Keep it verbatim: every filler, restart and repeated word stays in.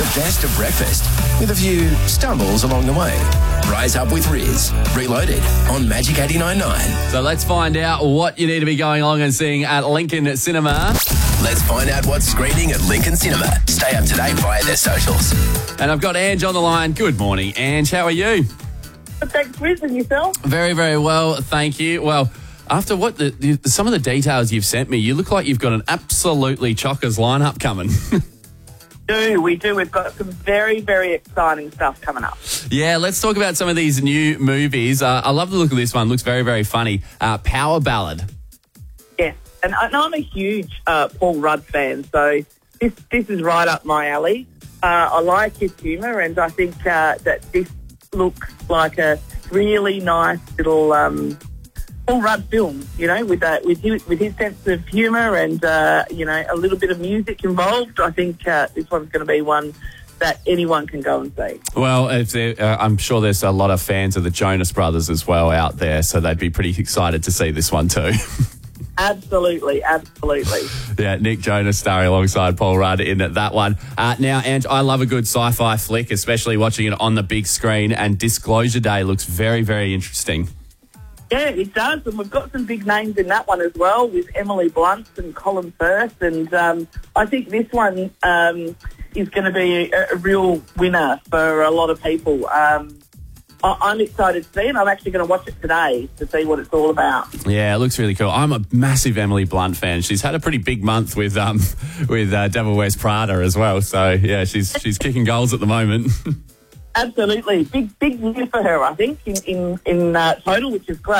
The best of breakfast with a few stumbles along the way. Rise up with Riz. Reloaded on Magic eighty-nine point nine. So let's find out what you need to be going along and seeing at Lincoln Cinema. Let's find out what's screening at Lincoln Cinema. Stay up to date via their socials. And I've got Ange on the line. Good morning, Ange. How are you? Thanks, Riz, and yourself? Very, very well, thank you. Well, after what the, the some of the details you've sent me, you look like you've got an absolutely chockers lineup coming. do, we do. We've got some very, very exciting stuff coming up. Yeah, let's talk about some of these new movies. Uh, I love the look of this one. Looks very, very funny. Uh, Power Ballad. Yes, and, I, and I'm a huge uh, Paul Rudd fan, so this this is right up my alley. Uh, I like his humour, and I think uh, that this looks like a really nice little um, Paul Rudd film, you know, with uh, with his, with his sense of humour and, uh, you know, a little bit of music involved. I think uh, this one's going to be one that anyone can go and see. Well, if there, uh, I'm sure there's a lot of fans of the Jonas Brothers as well out there, so they'd be pretty excited to see this one too. Absolutely, absolutely. Yeah, Nick Jonas starring alongside Paul Rudd in that one. Uh, now, Ange, I love a good sci-fi flick, especially watching it on the big screen, and Disclosure Day looks very, very interesting. Yeah, it does, and we've got some big names in that one as well, with Emily Blunt and Colin Firth, and um, I think this one um, is going to be a, a real winner for a lot of people. Um, I, I'm excited to see it. I'm actually going to watch it today to see what it's all about. Yeah, it looks really cool. I'm a massive Emily Blunt fan. She's had a pretty big month with um with uh, Devil Wears Prada as well. So yeah, she's she's kicking goals at the moment. Absolutely, big big year for her, I think, in in, in uh, total, which is great.